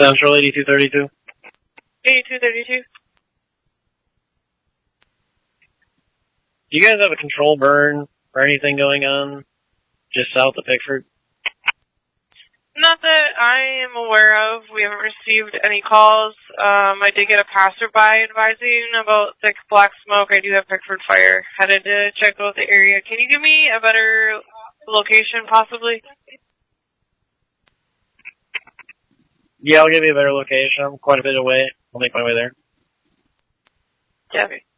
Central 8232. 8232. Do you guys have a control burn or anything going on just south of Pickford? Not that I am aware of. We haven't received any calls. I did get a passerby advising about thick black smoke. I do have Pickford Fire. Headed to check out the area. Can you give me a better location, possibly? Yeah, I'll give you a better location. I'm quite a bit away. I'll make my way there. Yeah.